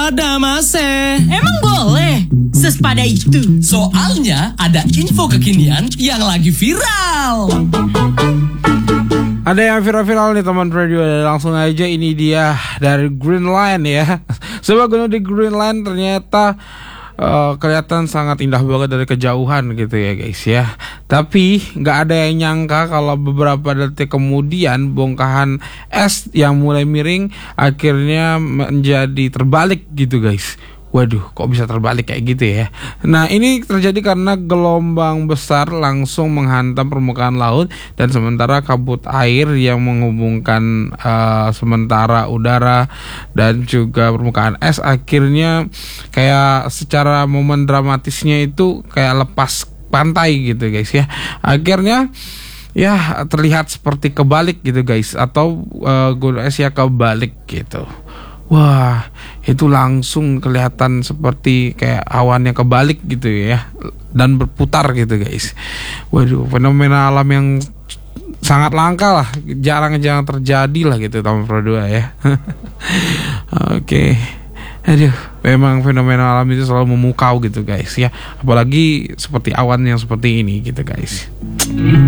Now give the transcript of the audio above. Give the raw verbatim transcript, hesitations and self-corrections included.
waspada Mase. Emang boleh? Sespada itu? Soalnya ada info kekinian yang lagi viral. Ada yang viral-viral nih teman radio. Langsung aja ini dia dari Greenland ya. Sebuah gunung di Greenland ternyata Uh, kelihatan sangat indah banget dari kejauhan gitu ya guys ya. Tapi nggak ada yang nyangka kalau beberapa detik kemudian bongkahan es yang mulai miring akhirnya menjadi terbalik gitu guys. Waduh, kok bisa terbalik kayak gitu ya. Nah, ini terjadi karena gelombang besar langsung menghantam permukaan laut, dan sementara kabut air yang menghubungkan uh, sementara udara dan juga permukaan es akhirnya kayak secara momen dramatisnya itu kayak lepas pantai gitu guys ya. Akhirnya ya terlihat seperti kebalik gitu guys, atau uh, gunung es ya kebalik gitu. Wah, itu langsung kelihatan seperti kayak awan yang kebalik gitu ya, dan berputar gitu guys. Waduh, fenomena alam yang sangat langka lah, jarang-jarang terjadi lah gitu tahun dua ribu dua ya. Oke, aduh, memang fenomena alam itu selalu memukau gitu guys ya, apalagi seperti awan yang seperti ini gitu guys.